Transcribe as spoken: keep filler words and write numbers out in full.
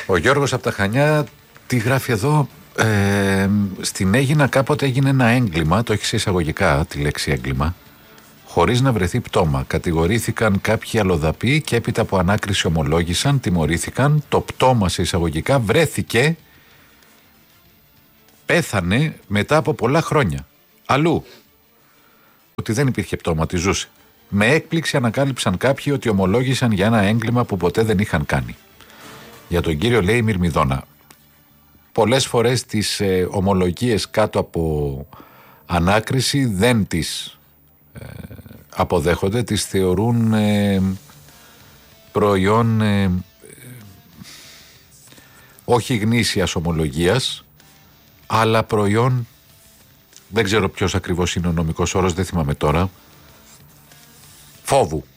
Ο Γιώργος από τα Χανιά τι γράφει εδώ. Ε, στην Αίγινα κάποτε έγινε ένα έγκλημα, το έχει σε εισαγωγικά τη λέξη έγκλημα, χωρίς να βρεθεί πτώμα. Κατηγορήθηκαν κάποιοι αλλοδαποί και έπειτα από ανάκριση ομολόγησαν, τιμωρήθηκαν. Το πτώμα σε εισαγωγικά βρέθηκε, πέθανε μετά από πολλά χρόνια. Αλλού. Ότι δεν υπήρχε πτώμα, τη ζούσε. Με έκπληξη ανακάλυψαν κάποιοι ότι ομολόγησαν για ένα έγκλημα που ποτέ δεν είχαν κάνει. Για τον κύριο λέει Μυρμηδόνα. Πολλές φορές τις ε, ομολογίες κάτω από ανάκριση δεν τις ε, αποδέχονται, τις θεωρούν ε, προϊόν ε, ε, όχι γνήσιας ομολογίας, αλλά προϊόν, δεν ξέρω ποιος ακριβώς είναι ο νομικός όρος, δεν θυμάμαι τώρα, φόβου.